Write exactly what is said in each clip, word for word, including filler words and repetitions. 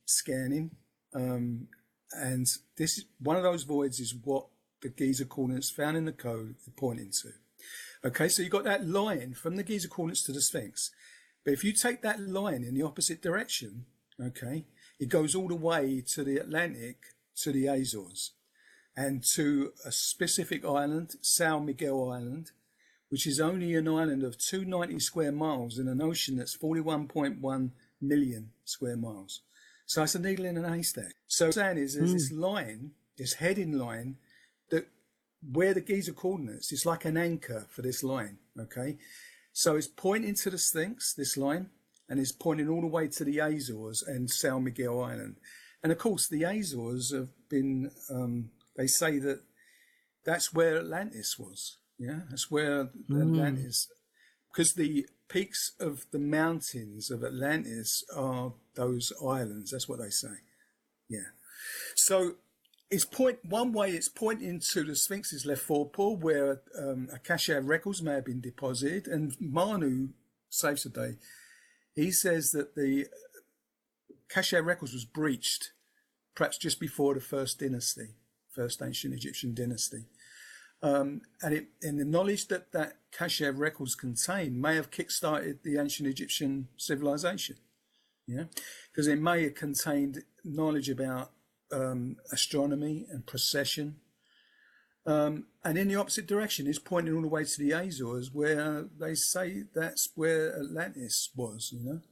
scanning. Um, and this is one of those voids is what the Giza coordinates found in the code are pointing to. Okay, so you've got that line from the Giza coordinates to the Sphinx. But if you take that line in the opposite direction, okay, it goes all the way to the Atlantic, to the Azores, and to a specific island, São Miguel Island, which is only an island of two hundred ninety square miles in an ocean that's forty-one point one million square miles. So it's a needle in a haystack. So what I'm saying is there's mm. this line, this heading line, that where the Giza coordinates, it's like an anchor for this line, okay? So it's pointing to the Sphinx, this line, and it's pointing all the way to the Azores and São Miguel Island. And of course, the Azores have been, um, they say that that's where Atlantis was. Yeah, that's where mm. Atlantis, because the peaks of the mountains of Atlantis are those islands. That's what they say. Yeah. So it's point one way. It's pointing to the Sphinx's left forepaw, where um, a cache of records may have been deposited. And Manu saves the day. He says that the cache of records was breached, perhaps just before the first dynasty, first ancient Egyptian dynasty. Um, and, it, and the knowledge that that cache of records contain may have kick-started the ancient Egyptian civilization, yeah, because it may have contained knowledge about um, astronomy and precession. Um, and in the opposite direction, it's pointing all the way to the Azores, where they say that's where Atlantis was, you know.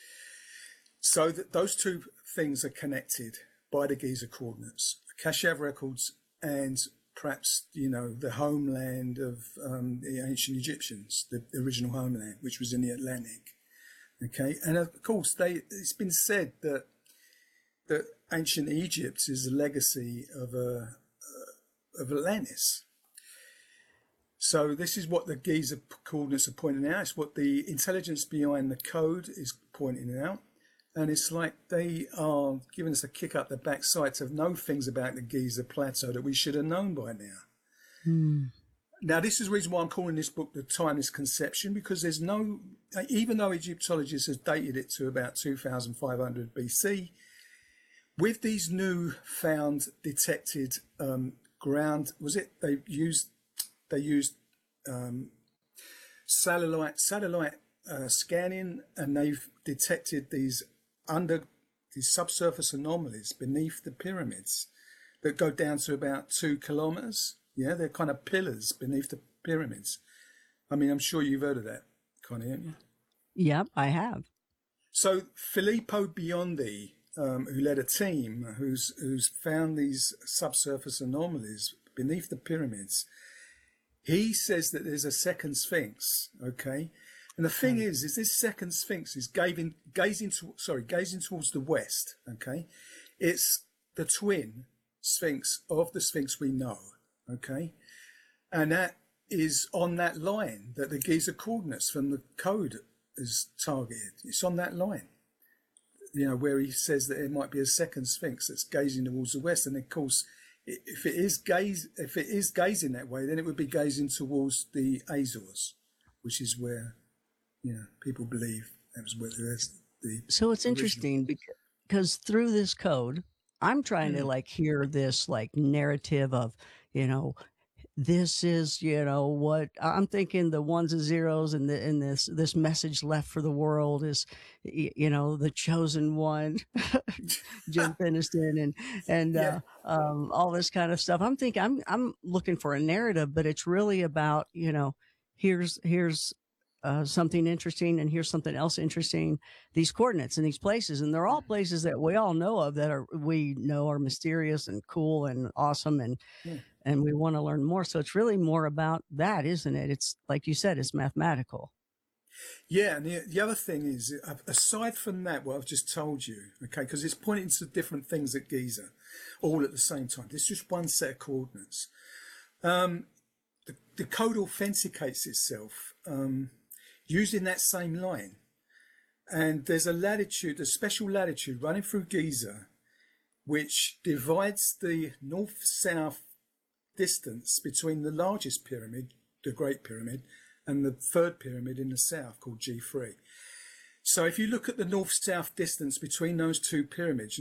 So that those two things are connected by the Giza coordinates, the cache of records and perhaps, you know, the homeland of um, the ancient Egyptians, the, the original homeland, which was in the Atlantic. Okay, and of course, they it's been said that that ancient Egypt is a legacy of a uh, of Atlantis. So this is what the Giza coordinates are pointing out. It's what the intelligence behind the code is pointing out. And it's like they are giving us a kick up the backside to know things about the Giza Plateau that we should have known by now. Hmm. Now, this is the reason why I'm calling this book The Timeless Conception, because there's no, even though Egyptologists have dated it to about two thousand five hundred B C, with these new found detected um, ground, was it, they used, they used um, satellite, satellite uh, scanning, and they've detected these under these subsurface anomalies beneath the pyramids that go down to about two kilometers. Yeah, they're kind of pillars beneath the pyramids. I mean, I'm sure you've heard of that, Connie, haven't you? Yep, I have. So Filippo Biondi, um, who led a team who's who's found these subsurface anomalies beneath the pyramids, he says that there's a second Sphinx. Okay. And the thing mm. is, is this second Sphinx is gazing, gazing to, sorry, gazing towards the west. Okay, it's the twin Sphinx of the Sphinx we know. Okay, and that is on that line that the Giza coordinates from the code is targeted. It's on that line, you know, where he says that it might be a second Sphinx that's gazing towards the west. And of course, if it is gaze, if it is gazing that way, then it would be gazing towards the Azores, which is where, you know, people believe that was where the rest, the so it's original. Interesting because, because through this code, I'm trying mm. to like hear this like narrative of, you know, this is, you know, what I'm thinking the ones and zeros and the, and this, this message left for the world is, you know, the chosen one, Jim Finiston and, and, yeah. uh, um, all this kind of stuff. I'm thinking, I'm, I'm looking for a narrative, but it's really about, you know, here's, here's, Uh, something interesting, and here's something else interesting. These coordinates and these places, and they're all places that we all know of that are we know are mysterious and cool and awesome, and yeah. and we want to learn more. So it's really more about that, isn't it? It's like you said, it's mathematical. Yeah, and the, the other thing is, aside from that, what I've just told you, okay, because it's pointing to different things at Giza, all at the same time. There's just one set of coordinates. Um, the, the code authenticates itself. Um, using that same line, and there's a latitude, a special latitude running through Giza, which divides the north-south distance between the largest pyramid, the Great Pyramid, and the third pyramid in the south called G three. So if you look at the north-south distance between those two pyramids,